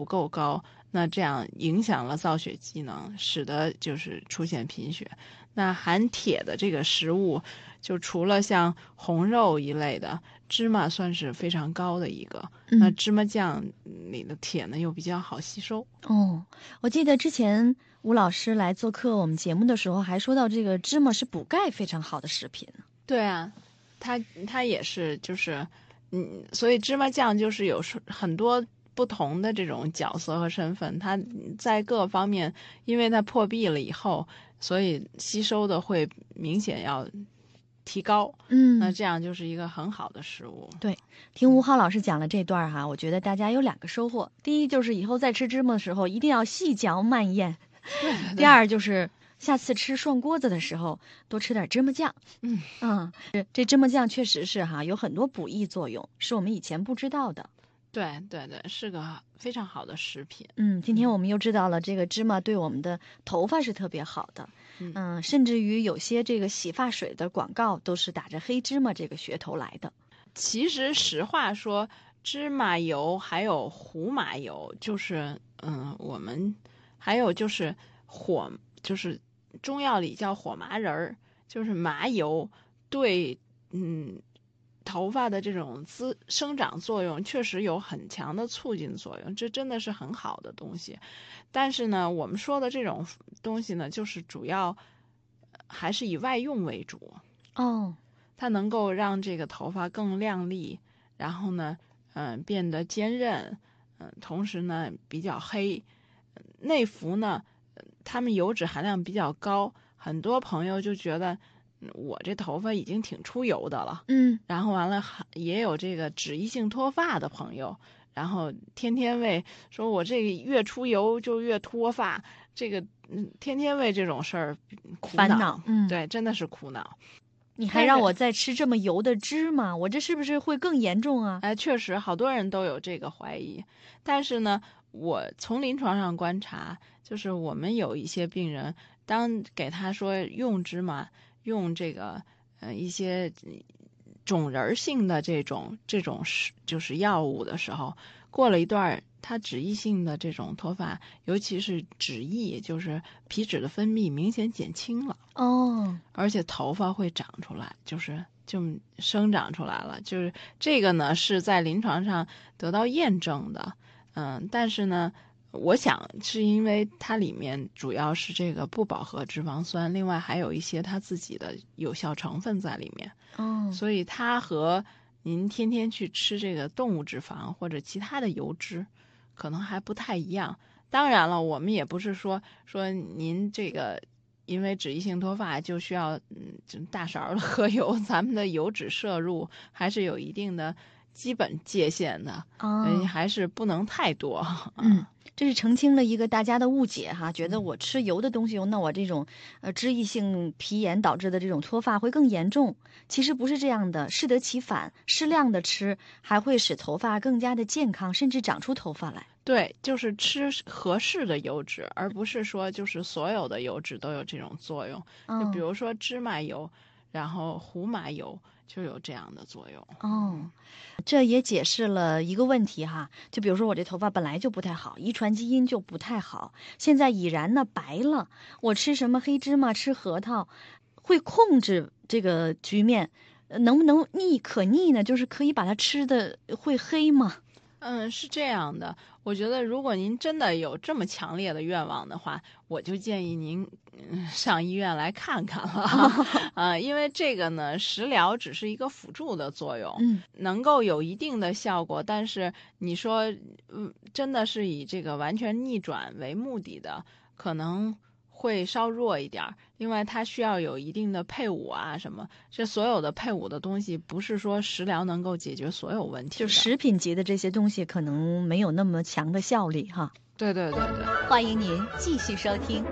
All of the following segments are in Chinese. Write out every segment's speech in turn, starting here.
不够高，那这样影响了造血机能，使得就是出现贫血。那含铁的这个食物，就除了像红肉一类的，芝麻算是非常高的一个。那芝麻酱里的铁呢又比较好吸收。 我记得之前吴老师来做客我们节目的时候，还说到这个芝麻是补钙非常好的食品。 对啊，它也是就是所以芝麻酱就是有很多不同的这种角色和身份，它在各方面，因为它破壁了以后，所以吸收的会明显要提高。那这样就是一个很好的食物。 对，听吴浩老师讲了这段哈，我觉得大家有2个收获。第一就是以后再吃芝麻的时候，一定要细嚼慢咽。 对。 第二就是下次吃涮锅子的时候，多吃点芝麻酱。这芝麻酱确实是哈，有很多补益作用，是我们以前不知道的。 对，是个非常好的食品。 今天我们又知道了这个芝麻对我们的头发是特别好的。甚至于有些这个洗发水的广告都是打着黑芝麻这个噱头来的。 其实实话说，芝麻油还有胡麻油，就是我们还有就是就是中药里叫火麻仁儿，就是麻油，对头发的这种生长作用确实有很强的促进作用，这真的是很好的东西。但是呢，我们说的这种东西呢，就是主要还是以外用为主。它能够让这个头发更亮丽，然后呢，变得坚韧，同时呢比较黑。内服呢，它们油脂含量比较高，很多朋友就觉得我这头发已经挺出油的了。然后完了也有这个脂溢性脱发的朋友，然后天天说我这个越出油就越脱发，这个天天为这种事儿烦恼。 对，真的是苦恼。 你还让我再吃这么油的芝麻，我这是不是会更严重啊？ 确实好多人都有这个怀疑。但是呢，我从临床上观察，就是我们有一些病人，当给他说用芝麻，用这个一些种仁性的这种就是药物的时候，过了一段它脂溢性的这种脱发，尤其是脂溢，就是皮脂的分泌明显减轻了。而且头发会长出来，就生长出来了。就是这个呢是在临床上得到验证的。但是呢，我想是因为它里面主要是这个不饱和脂肪酸，另外还有一些它自己的有效成分在里面。所以它和您天天去吃这个动物脂肪或者其他的油脂可能还不太一样。当然了，我们也不是说您这个因为脂溢性脱发就需要就大勺的喝油，咱们的油脂摄入还是有一定的基本界限的。还是不能太多。 这是澄清了一个大家的误解哈，觉得我吃油的东西，那我这种脂溢性皮炎导致的这种脱发会更严重。其实不是这样的，适得其反，适量的吃还会使头发更加的健康，甚至长出头发来。 对，就是吃合适的油脂，而不是说就是所有的油脂都有这种作用。就比如说芝麻油，然后胡麻油就有这样的作用。 这也解释了一个问题哈，就比如说我这头发本来就不太好，遗传基因就不太好，现在已然呢白了，我吃什么黑芝麻、吃核桃，会控制这个局面，能不能可逆呢？就是可以把它吃的会黑吗？ 是这样的，我觉得如果您真的有这么强烈的愿望的话，我就建议您上医院来看看了。因为这个呢，食疗只是一个辅助的作用，能够有一定的效果，但是你说真的是以这个完全逆转为目的的，可能会稍弱一点。另外它需要有一定的配伍啊什么，这所有的配伍的东西不是说食疗能够解决所有问题的。 就食品级的这些东西可能没有那么强的效力哈。 对。 欢迎您继续收听。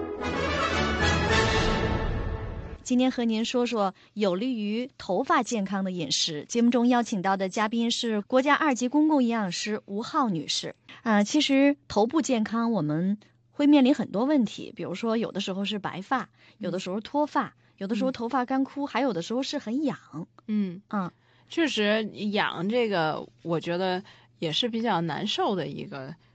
今天和您说说有利于头发健康的饮食。节目中邀请到的嘉宾是国家2级公共营养师吴浩女士。其实头部健康我们会面临很多问题，比如说有的时候是白发，有的时候脱发，有的时候头发干枯，还有的时候是很痒。 确实痒这个我觉得也是比较难受的一个